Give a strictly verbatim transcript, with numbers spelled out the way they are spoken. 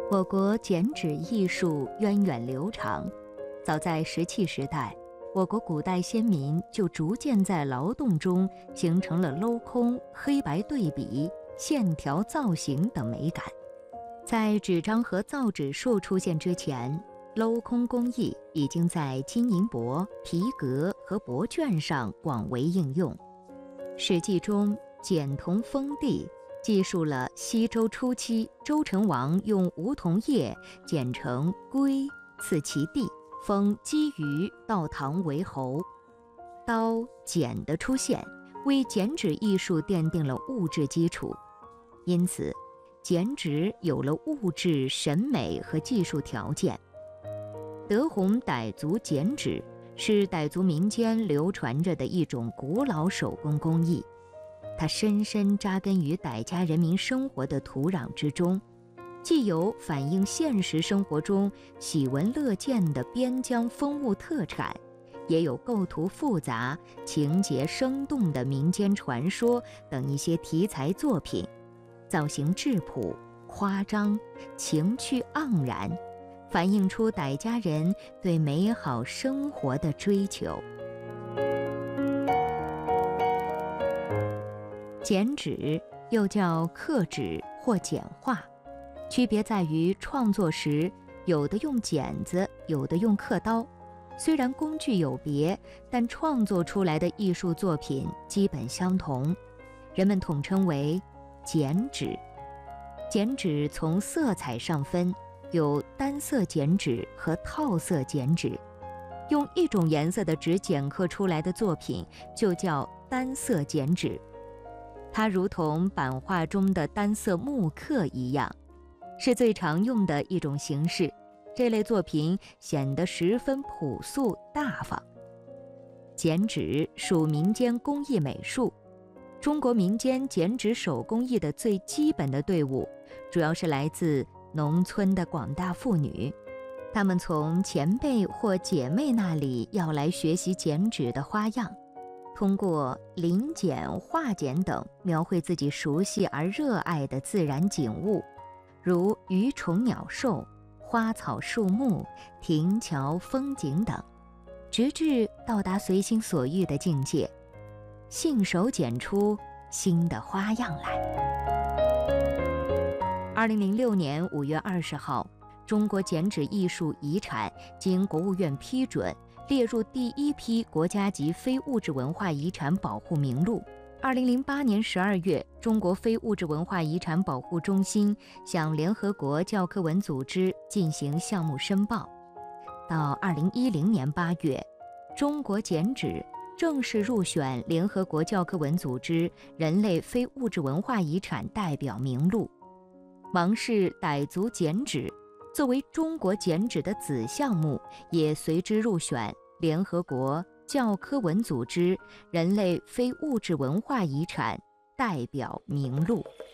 我国剪纸艺术源远流长，早在石器时代，我国古代先民就逐渐在劳动中形成了镂空、黑白对比、线条造型等美感。在纸张和造纸术出现之前，镂空工艺已经在金银箔、皮革和帛绢上广为应用。《史记》中简铜封地记述了西周初期周成王用梧桐叶剪成龟，赐其弟，封姬于道堂为侯。刀、剪的出现，为剪纸艺术奠定了物质基础，因此剪纸有了物质、审美和技术条件。德宏傣族剪纸是傣族民间流传着的一种古老手工工艺，它深深扎根于傣家人民生活的土壤之中，既有反映现实生活中喜闻乐见的边疆风物特产，也有构图复杂、情节生动的民间传说等一些题材作品，造型质朴、夸张，情趣盎然，反映出傣家人对美好生活的追求。剪纸又叫刻纸或简画，区别在于创作时有的用剪子，有的用刻刀。虽然工具有别，但创作出来的艺术作品基本相同，人们统称为剪纸。剪纸从色彩上分，有单色剪纸和套色剪纸。用一种颜色的纸剪刻出来的作品就叫单色剪纸。它如同版画中的单色木刻一样，是最常用的一种形式。这类作品显得十分朴素大方。剪纸属民间工艺美术，中国民间剪纸手工艺的最基本的队伍，主要是来自农村的广大妇女，她们从前辈或姐妹那里要来学习剪纸的花样，通过临剪、画剪等描绘自己熟悉而热爱的自然景物，如鱼虫鸟兽、花草树木、亭桥风景等，直至到达随心所欲的境界，信手剪出新的花样来。二零零六年五月二十号，中国剪纸艺术遗产经国务院批准，列入第一批国家级非物质文化遗产保护名录。二零零八年十二月，中国非物质文化遗产保护中心向联合国教科文组织进行项目申报。到二零一零年八月，中国剪纸正式入选联合国教科文组织人类非物质文化遗产代表名录。芒市傣族剪纸作为中国剪纸的子项目，也随之入选联合国教科文组织人类非物质文化遗产代表名录。